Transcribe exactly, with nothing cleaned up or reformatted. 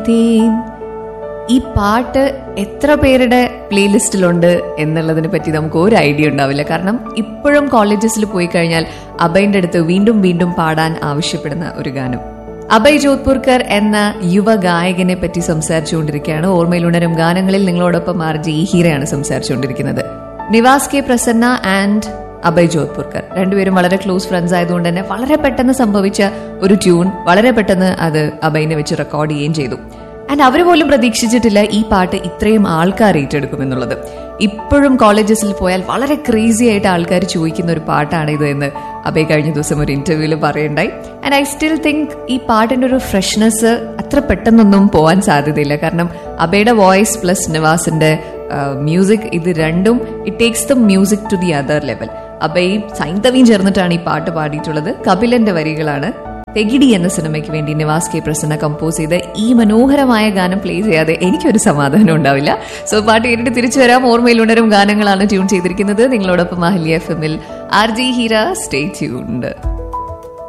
തേൻ. ഈ പാട്ട് എത്ര പേരുടെ പ്ലേലിസ്റ്റിലുണ്ട് എന്നുള്ളതിനെ പറ്റി നമുക്ക് ഒരു ഐഡിയ ഉണ്ടാവില്ല. കാരണം ഇപ്പോഴും കോളേജസിൽ പോയി കഴിഞ്ഞാൽ അഭയന്റെ അടുത്ത് വീണ്ടും വീണ്ടും പാടാൻ ആവശ്യപ്പെടുന്ന ഒരു ഗാനം. അഭയ് ജോധ്പൂർക്കർ എന്ന യുവ ഗായകനെ പറ്റി സംസാരിച്ചുകൊണ്ടിരിക്കുകയാണ്. ഓർമ്മയിലുണരും ഗാനങ്ങളിൽ നിങ്ങളോടൊപ്പം R J ഹീരയാണ് സംസാരിച്ചുകൊണ്ടിരിക്കുന്നത്. Niwas K Prasanna and Abhay Jodhpurkar രണ്ടുപേരും വളരെ ക്ലോസ് ഫ്രണ്ട്സ് ആയതുകൊണ്ട് തന്നെ വളരെ പെട്ടെന്ന് സംഭവിച്ച ഒരു ട്യൂൺ വളരെ പെട്ടെന്ന് അത് അഭയിനെ വെച്ച് റെക്കോർഡ് ചെയ്യുകയും ചെയ്തു. ആൻഡ് അവർ പോലും പ്രതീക്ഷിച്ചിട്ടില്ല ഈ പാട്ട് ഇത്രയും ആൾക്കാർ ഏറ്റെടുക്കുമെന്നുള്ളത്. ഇപ്പോഴും കോളേജസിൽ പോയാൽ വളരെ ക്രേസി ആയിട്ട് ആൾക്കാർ ചോദിക്കുന്ന ഒരു പാട്ടാണ് ഇത് എന്ന് അഭയ് കഴിഞ്ഞ ദിവസം ഒരു ഇന്റർവ്യൂവിൽ പറയുണ്ടായി. ആൻഡ് ഐ സ്റ്റിൽ തിങ്ക് ഈ പാട്ടിന്റെ ഒരു ഫ്രഷ്നെസ് അത്ര പെട്ടെന്നൊന്നും പോകാൻ സാധ്യതയില്ല. കാരണം അഭയുടെ വോയിസ് പ്ലസ് നിവാസിന്റെ മ്യൂസിക്, ഇത് രണ്ടും it takes the music to the other level. അഭയും സൈന്തവിയും ചേർന്നിട്ടാണ് ഈ പാട്ട് പാടിയിട്ടുള്ളത്. കപിലന്റെ വരികളാണ്. തെഗിഡി എന്ന സിനിമയ്ക്ക് വേണ്ടി നിവാസ് കെ പ്രസന്ന കമ്പോസ് ചെയ്ത് ഈ മനോഹരമായ ഗാനം പ്ലേ ചെയ്യാതെ എനിക്കൊരു സമാധാനം ഉണ്ടാവില്ല. സോ പാട്ട് കേട്ടിട്ട് തിരിച്ചു വരാം. ഓർമ്മയിലുണരും ഗാനങ്ങളാണ് ട്യൂൺ ചെയ്തിരിക്കുന്നത്. നിങ്ങളോടൊപ്പം അഹല്യ എഫ് എമ്മിൽ R G Heera. Stay tuned.